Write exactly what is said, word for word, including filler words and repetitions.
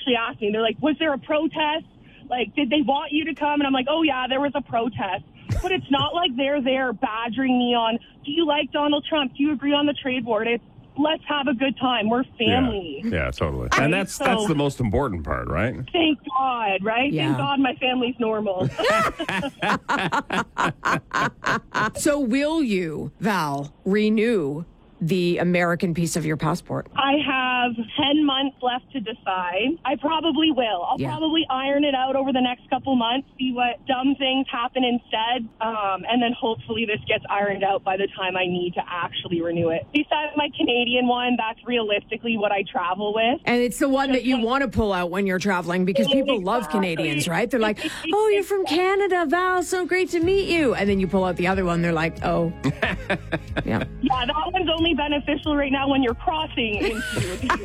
actually asked me, they're like, was there a protest? Like, did they want you to come? And I'm like, oh, yeah, there was a protest. But it's not like they're there badgering me on, do you like Donald Trump? Do you agree on the trade war? It's, let's have a good time. We're family. Yeah, yeah totally. And that's so, that's the most important part, right? Thank God, right? Yeah. Thank God my family's normal. So will you, Val, renew the American piece of your passport? I have ten months left to decide. I probably will. I'll Yeah. probably iron it out over the next couple months, see what dumb things happen instead, um, and then hopefully this gets ironed out by the time I need to actually renew it. Besides my Canadian one, that's realistically what I travel with. And it's the one that you want to pull out when you're traveling because people love Exactly. Canadians, right? They're like, oh, you're from Canada, Val, so great to meet you. And then you pull out the other one, they're like, oh. Yeah. Yeah, that one's only beneficial right now when you're crossing into the U